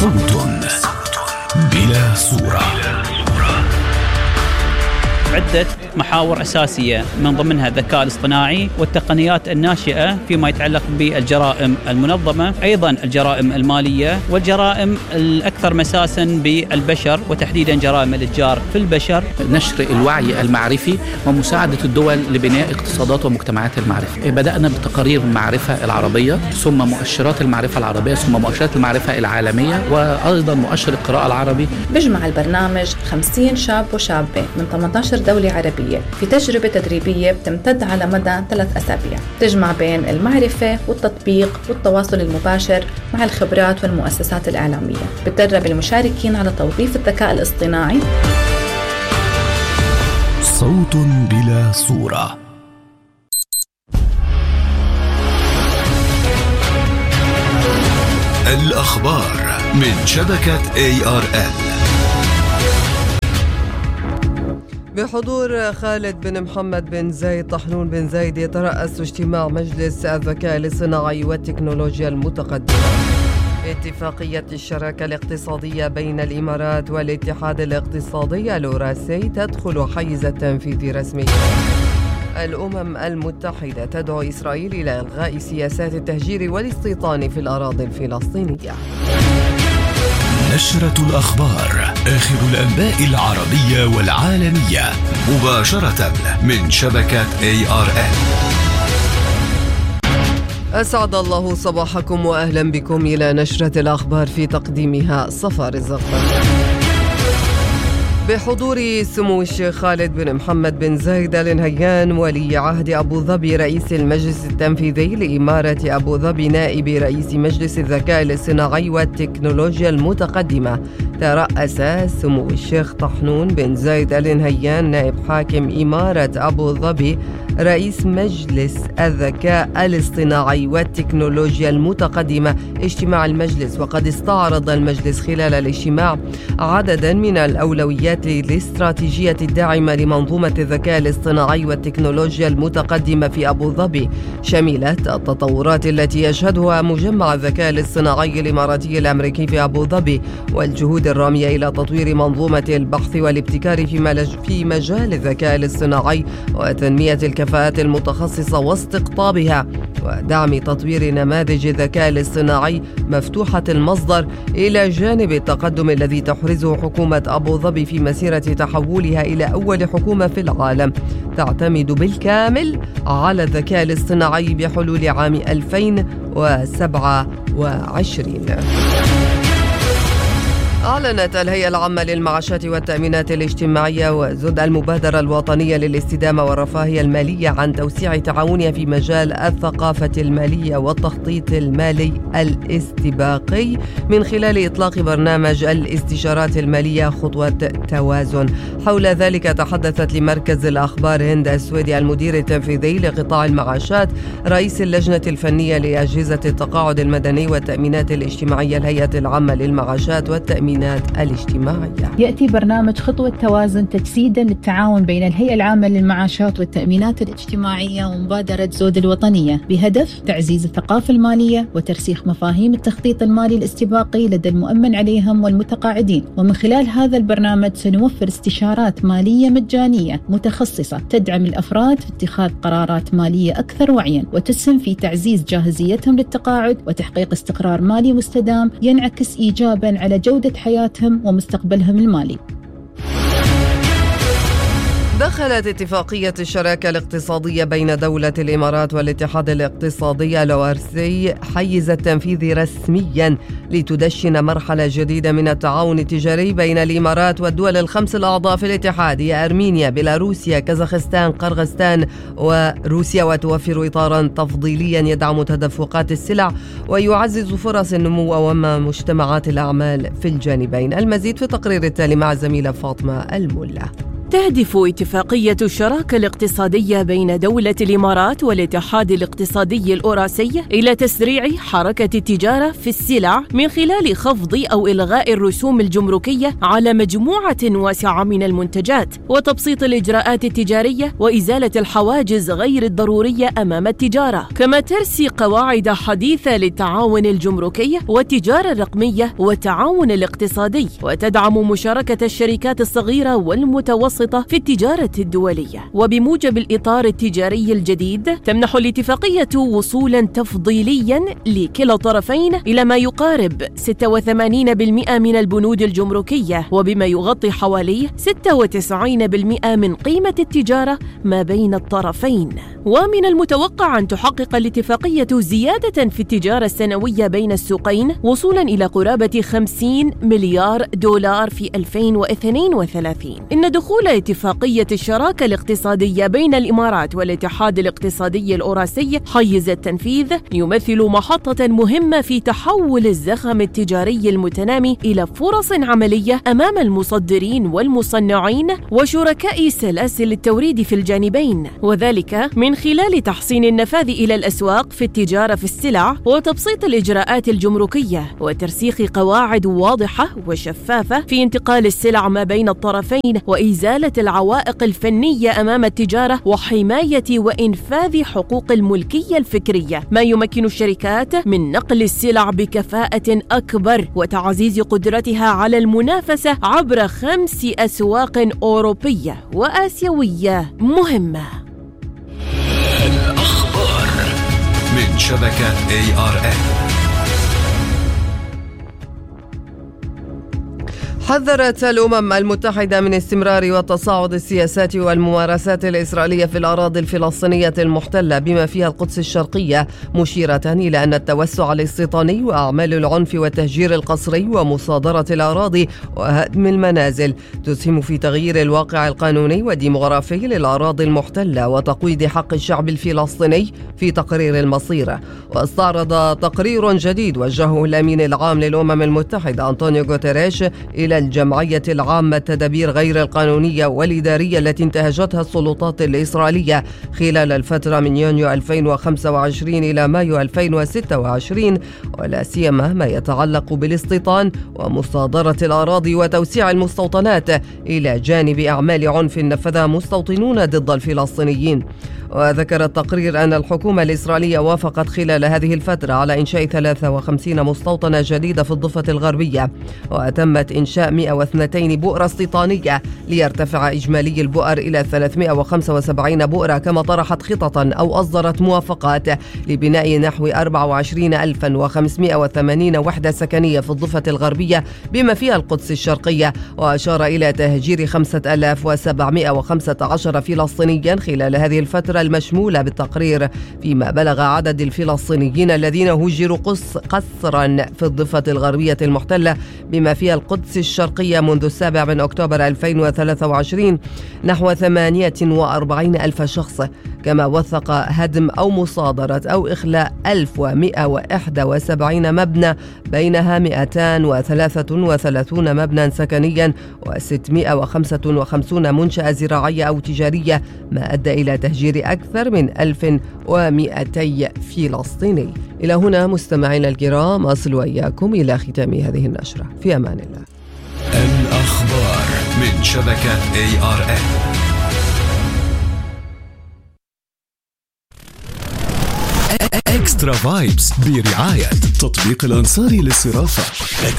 صوت بلا صورة. عدة محاور أساسية من ضمنها الذكاء الاصطناعي والتقنيات الناشئة فيما يتعلق بالجرائم المنظمة، أيضا الجرائم المالية والجرائم الأكثر مساسا بالبشر وتحديدا جرائم الإتجار في البشر. نشر الوعي المعرفي ومساعدة الدول لبناء اقتصادات ومجتمعات المعرفة. بدأنا بتقارير المعرفة العربية، ثم مؤشرات المعرفة العربية، ثم مؤشرات المعرفة العالمية، وأيضا مؤشر القراءة العربي. بيجمع البرنامج 50 شاب وشابة من 18 دولة عربية في تجربة تدريبية بتمتد على مدى 3 أسابيع، تجمع بين المعرفة والتطبيق والتواصل المباشر مع الخبرات والمؤسسات الإعلامية. بتدرب المشاركين على توظيف الذكاء الاصطناعي. صوت بلا صورة. الأخبار من شبكة ARN. بحضور خالد بن محمد بن زايد طحنون بن زايد يترأس اجتماع مجلس الذكاء الاصطناعي والتكنولوجيا المتقدمة. اتفاقية الشراكة الاقتصادية بين الإمارات والاتحاد الاقتصادي الأوراسي تدخل حيز التنفيذ رسميا. الأمم المتحدة تدعو إسرائيل إلى إلغاء سياسات التهجير والاستيطان في الأراضي الفلسطينية. نشرة الأخبار، آخر الأنباء العربية والعالمية، مباشرة من شبكة ARN. أسعد الله صباحكم وأهلا بكم إلى نشرة الأخبار في تقديمها صفار الزغبر. بحضور سمو الشيخ خالد بن محمد بن زايد آل نهيان ولي عهد أبو ظبي رئيس المجلس التنفيذي لإمارة أبو ظبي نائب رئيس مجلس الذكاء الاصطناعي والتكنولوجيا المتقدمة، ترأس سمو الشيخ طحنون بن زايد آل نهيان نائب حاكم إمارة أبو ظبي رئيس مجلس الذكاء الاصطناعي والتكنولوجيا المتقدمة اجتماع المجلس. وقد استعرض المجلس خلال الاجتماع عددا من الأولويات الاستراتيجية الداعمة لمنظومة الذكاء الاصطناعي والتكنولوجيا المتقدمة في أبو ظبي، شملت التطورات التي يشهدها مجمع الذكاء الاصطناعي الإماراتي الأمريكي في أبو ظبي، والجهود الرامية إلى تطوير منظومة البحث والابتكار في مجال الذكاء الاصطناعي وتنمية الكفاءات المتخصصة واستقطابها، ودعم تطوير نماذج الذكاء الاصطناعي مفتوحة المصدر، إلى جانب التقدم الذي تحرزه حكومة أبو ظبي في مسيرة تحولها إلى أول حكومة في العالم تعتمد بالكامل على الذكاء الاصطناعي بحلول عام 2027. أعلنت الهيئة العامة للمعاشات والتأمينات الاجتماعية وزد المبادرة الوطنية للاستدامة والرفاهية المالية عن توسيع تعاونها في مجال الثقافة المالية والتخطيط المالي الاستباقي من خلال إطلاق برنامج الاستشارات المالية خطوة توازن. حول ذلك تحدثت لمركز الأخبار هند السويدي المدير التنفيذي لقطاع المعاشات رئيس اللجنة الفنية لأجهزة التقاعد المدني والتأمينات الاجتماعية الهيئة العامة للمعاشات والتأمينات الاجتماعية. يأتي برنامج خطوة توازن تجسيدا للتعاون بين الهيئة العامة للمعاشات والتأمينات الاجتماعية ومبادرة زود الوطنية بهدف تعزيز الثقافة المالية وترسيخ مفاهيم التخطيط المالي الاستباقي لدى المؤمن عليهم والمتقاعدين. ومن خلال هذا البرنامج سنوفر استشارات مالية مجانية متخصصة تدعم الأفراد في اتخاذ قرارات مالية أكثر وعيا وتسهم في تعزيز جاهزيتهم للتقاعد وتحقيق استقرار مالي مستدام ينعكس إيجابا على جودة حياتهم ومستقبلهم المالي. دخلت اتفاقية الشراكة الاقتصادية بين دولة الإمارات والاتحاد الاقتصادي الأوراسي حيز التنفيذ رسميا لتدشن مرحلة جديدة من التعاون التجاري بين الإمارات والدول الخمس الأعضاء في الاتحاد هي أرمينيا، بيلاروسيا، كازاخستان، قرغستان وروسيا، وتوفر إطارا تفضيليا يدعم تدفقات السلع ويعزز فرص النمو ومجتمعات الأعمال في الجانبين. المزيد في التقرير التالي مع زميلة فاطمة الملا. تهدف اتفاقية الشراكة الاقتصادية بين دولة الإمارات والاتحاد الاقتصادي الأوراسي إلى تسريع حركة التجارة في السلع من خلال خفض أو إلغاء الرسوم الجمركية على مجموعة واسعة من المنتجات، وتبسيط الإجراءات التجارية وإزالة الحواجز غير الضرورية أمام التجارة، كما ترسي قواعد حديثة للتعاون الجمركي والتجارة الرقمية والتعاون الاقتصادي، وتدعم مشاركة الشركات الصغيرة والمتوسطة في التجارة الدولية. وبموجب الإطار التجاري الجديد تمنح الاتفاقية وصولا تفضيليا لكلا الطرفين إلى ما يقارب 86% من البنود الجمركية، وبما يغطي حوالي 96% من قيمة التجارة ما بين الطرفين. ومن المتوقع أن تحقق الاتفاقية زيادة في التجارة السنوية بين السوقين وصولا إلى قرابة 50 مليار دولار في 2032. إن دخول اتفاقية الشراكة الاقتصادية بين الإمارات والاتحاد الاقتصادي الأوراسي حيز التنفيذ يمثل محطة مهمة في تحول الزخم التجاري المتنامي إلى فرص عملية أمام المصدرين والمصنعين وشركاء سلاسل التوريد في الجانبين، وذلك من خلال تحسين النفاذ إلى الأسواق في التجارة في السلع وتبسيط الإجراءات الجمركية وترسيخ قواعد واضحة وشفافة في انتقال السلع ما بين الطرفين وإزالة العوائق الفنية أمام التجارة وحماية وإنفاذ حقوق الملكية الفكرية، ما يمكن الشركات من نقل السلع بكفاءة أكبر وتعزيز قدرتها على المنافسة عبر 5 أسواق أوروبية وآسيوية مهمة. الأخبار من شبكة ARN. حذرت الأمم المتحدة من استمرار وتصاعد السياسات والممارسات الإسرائيلية في الأراضي الفلسطينية المحتلة بما فيها القدس الشرقية، مشيرة إلى أن التوسع الاستيطاني وأعمال العنف والتهجير القسري ومصادرة الأراضي وهدم المنازل تسهم في تغيير الواقع القانوني والديمغرافي للأراضي المحتلة وتقويض حق الشعب الفلسطيني في تقرير المصير. واستعرض تقرير جديد وجهه الأمين العام للأمم المتحدة أنطونيو غوتيريش إلى الجمعية العامة التدابير غير القانونية والإدارية التي انتهجتها السلطات الإسرائيلية خلال الفترة من يونيو 2025 إلى مايو 2026، ولا سيما ما يتعلق بالاستيطان ومصادرة الأراضي وتوسيع المستوطنات إلى جانب أعمال عنف نفذها مستوطنون ضد الفلسطينيين. وذكر التقرير أن الحكومة الإسرائيلية وافقت خلال هذه الفترة على إنشاء 53 مستوطنة جديدة في الضفة الغربية، وتمت إنشاء 102 بؤرة استيطانية ليرتفع إجمالي البؤر إلى 375 بؤرة، كما طرحت خططا أو أصدرت موافقات لبناء نحو 24580 وحدة سكنية في الضفة الغربية بما فيها القدس الشرقية، وأشار إلى تهجير 5715 فلسطينيا خلال هذه الفترة المشمولة بالتقرير، فيما بلغ عدد الفلسطينيين الذين هجروا قسرا في الضفة الغربية المحتلة بما فيها القدس الشرقية منذ 7 أكتوبر 2023 نحو 48,000 شخص، كما وثق هدم أو مصادرة أو إخلاء 1171 مبنى، بينها 233 مبنى سكنيا و655 منشأة زراعية أو تجارية، ما أدى إلى تهجير أكثر من 1200 فلسطيني. إلى هنا مستمعينا الكرام أصل وإياكم إلى ختام هذه النشرة، في أمان الله. الأخبار من شبكة ARN. إكسترا فايبس برعاية تطبيق الأنصاري للصرافة.